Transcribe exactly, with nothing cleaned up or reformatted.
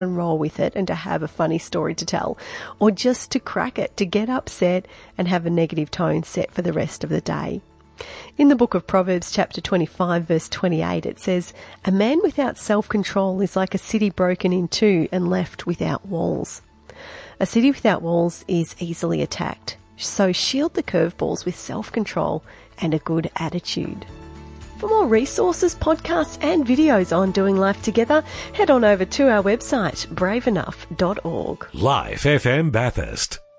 and roll with it and to have a funny story to tell, or just to crack it, to get upset and have a negative tone set for the rest of the day. In the book of Proverbs chapter twenty-five verse twenty-eight, it says, "A man without self-control is like a city broken in two and left without walls." A city without walls is easily attacked, so shield the curveballs with self-control and a good attitude. For more resources, podcasts and videos on doing life together, head on over to our website, brave enough dot org. Life F M Bathurst.